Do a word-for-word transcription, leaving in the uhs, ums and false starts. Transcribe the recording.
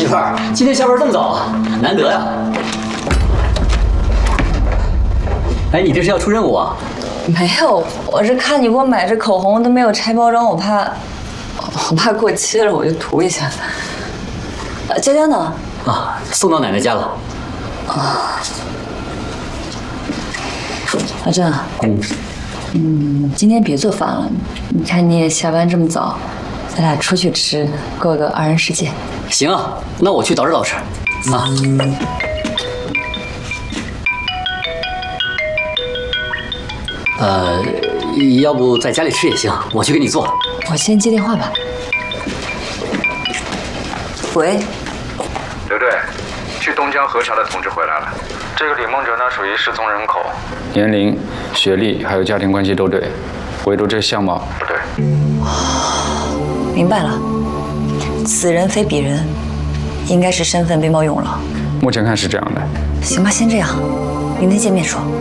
妇儿，今天下班这么早啊，难得呀。哎，你这是要出任务啊？ 没有，我是看你给我买这口红都没有拆包装，我怕我怕过期了，我就涂一下。呃，佳佳呢？ 啊，送到奶奶家了。 啊，阿正， 嗯， 嗯，今天别做饭了，你看你也下班这么早，咱俩出去吃，过个二人世界。 行啊，那我去捯饬捯饬。啊。呃，要不在家里吃也行，我去给你做。 我先接电话吧。喂， 刘队，去东江核查的同志回来了。这个李梦哲呢，属于失踪人口，年龄、学历还有家庭关系都对，唯独这相貌不对。 明白了，此人非彼人，应该是身份被冒用了。 目前看是这样的。 行吧，先这样，明天见面说。